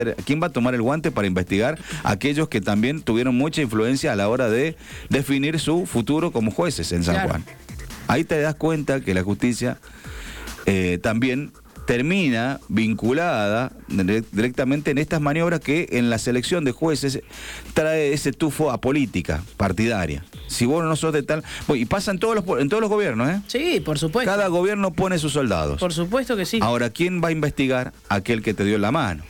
¿Quién va a tomar el guante para investigar a aquellos que también tuvieron mucha influencia a la hora de definir su futuro como jueces en San Juan? Ahí te das cuenta que la justicia también termina vinculada directamente en estas maniobras que en la selección de jueces trae ese tufo a política partidaria. Si vos no sos de tal... Bueno, y pasa en todos los gobiernos, ¿eh? Sí, por supuesto. Cada gobierno pone sus soldados. Por supuesto que sí. Ahora, ¿quién va a investigar a aquel que te dio la mano?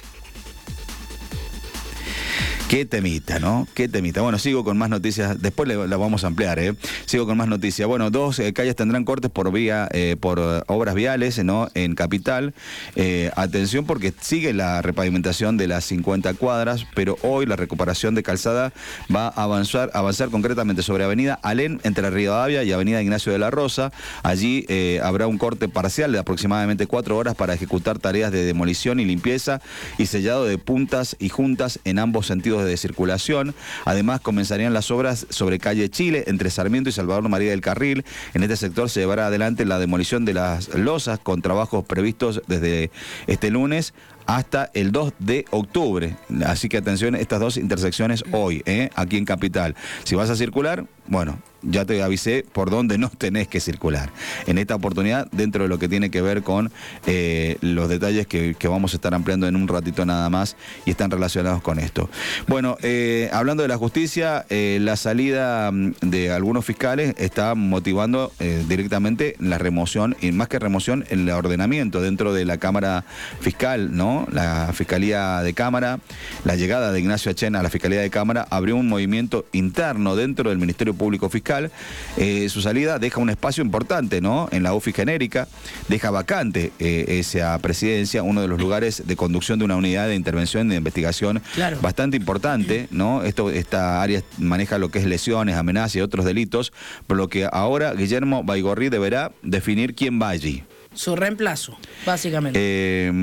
Qué temita, ¿no? Qué temita. Bueno, sigo con más noticias. Después la vamos a ampliar, ¿eh? Sigo con más noticias. Bueno, 2 calles tendrán cortes por obras viales, ¿no? En Capital. Atención porque sigue la repavimentación de las 50 cuadras, pero hoy la recuperación de calzada va a avanzar concretamente sobre Avenida Alén, entre Rivadavia y Avenida Ignacio de la Rosa. Allí habrá un corte parcial de aproximadamente 4 horas para ejecutar tareas de demolición y limpieza y sellado de puntas y juntas en ambos sentidos de circulación. Además, comenzarían las obras sobre calle Chile, entre Sarmiento y Salvador María del Carril. En este sector se llevará adelante la demolición de las losas con trabajos previstos desde este lunes hasta el 2 de octubre. Así que atención, estas 2 intersecciones hoy, aquí en Capital. Si vas a circular, bueno, ya te avisé por dónde no tenés que circular. En esta oportunidad, dentro de lo que tiene que ver con los detalles que vamos a estar ampliando en un ratito nada más y están relacionados con esto. Bueno, hablando de la justicia, la salida de algunos fiscales está motivando directamente la remoción, y más que remoción, el ordenamiento dentro de la Cámara Fiscal, ¿no? La Fiscalía de Cámara, la llegada de Ignacio Achén a la Fiscalía de Cámara abrió un movimiento interno dentro del Ministerio Público Fiscal. Su salida deja un espacio importante, ¿no? En la UFI genérica, deja vacante esa presidencia, uno de los lugares de conducción de una unidad de intervención y de investigación bastante importante, ¿no? Esta área maneja lo que es lesiones, amenazas y otros delitos, por lo que ahora Guillermo Baigorri deberá definir quién va allí. Su reemplazo, básicamente.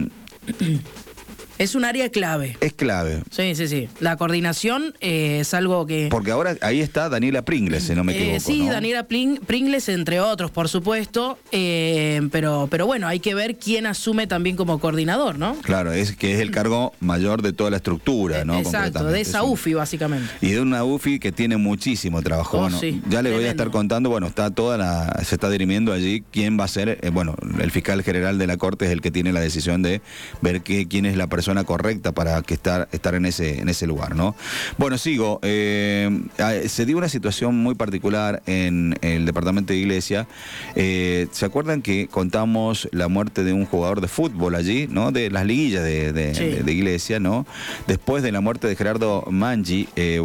Es un área clave. Es clave. Sí, sí, sí. La coordinación es algo que... Porque ahora ahí está Daniela Pringles, si no me equivoco, sí, ¿no? Daniela Pringles, entre otros, por supuesto. Pero bueno, hay que ver quién asume también como coordinador, ¿no? Claro, es que es el cargo mayor de toda la estructura, ¿no? Exacto, de esa UFI, básicamente. Y de una UFI que tiene muchísimo trabajo. Oh, bueno, sí, ya le voy tremendo. a estar contando, bueno, se está dirimiendo allí quién va a ser, bueno, el fiscal general de la Corte es el que tiene la decisión de ver quién es la persona correcta para que estar en ese lugar, ¿no? Bueno, sigo. Se dio una situación muy particular en el departamento de Iglesia. ¿Se acuerdan que contamos la muerte de un jugador de fútbol allí, ¿no? De las liguillas de Iglesia, ¿no? Después de la muerte de Gerardo Mangi,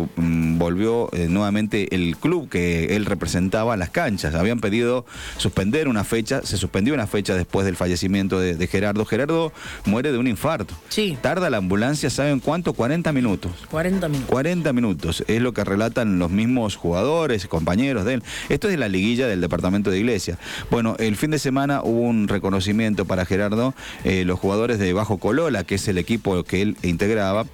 volvió nuevamente el club que él representaba a las canchas. Habían pedido suspender una fecha, se suspendió una fecha después del fallecimiento de Gerardo. Gerardo muere de un infarto. Sí. Tarda la ambulancia, ¿saben cuánto? 40 minutos. 40 minutos. 40 minutos, es lo que relatan los mismos jugadores, compañeros de él. Esto es de la liguilla del departamento de Iglesia. Bueno, el fin de semana hubo un reconocimiento para Gerardo, los jugadores de Bajo Colola, que es el equipo que él integraba,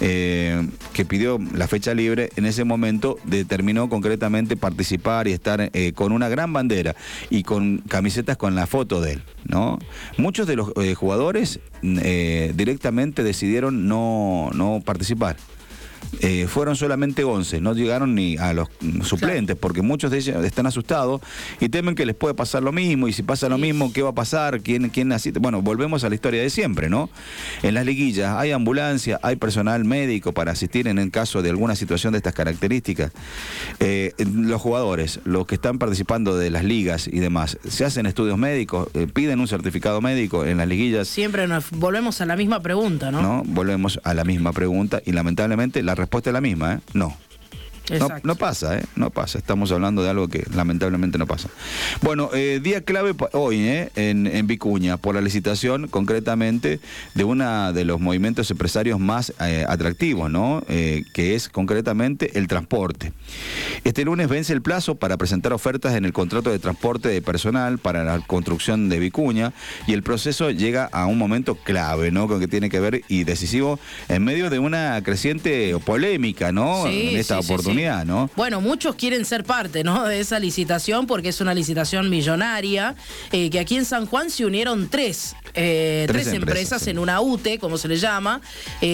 que pidió la fecha libre, en ese momento determinó concretamente participar y estar con una gran bandera y con camisetas con la foto de él, ¿no? Muchos de los jugadores directamente decidieron no participar. Fueron solamente 11, no llegaron ni a los suplentes, porque muchos de ellos están asustados y temen que les puede pasar lo mismo, y si pasa lo mismo, ¿qué va a pasar? ¿Quién asiste? Bueno, volvemos a la historia de siempre, ¿no? En las liguillas hay ambulancia, hay personal médico para asistir en el caso de alguna situación de estas características. Los jugadores, los que están participando de las ligas y demás, se hacen estudios médicos, piden un certificado médico en las liguillas. Siempre nos volvemos a la misma pregunta, ¿no? Volvemos a la misma pregunta y lamentablemente la respuesta es la misma, no. No pasa, no pasa. Estamos hablando de algo que lamentablemente no pasa. Bueno, día clave hoy en Vicuña, por la licitación concretamente de uno de los movimientos empresarios más atractivos, ¿no? Que es concretamente el transporte. Este lunes vence el plazo para presentar ofertas en el contrato de transporte de personal para la construcción de Vicuña, y el proceso llega a un momento clave, ¿no? Con que tiene que ver y decisivo en medio de una creciente polémica, ¿no? En esta oportunidad. comunidad, ¿no? Bueno, muchos quieren ser parte, ¿no?, de esa licitación porque es una licitación millonaria, que aquí en San Juan se unieron tres empresas sí. en una UTE, como se le llama.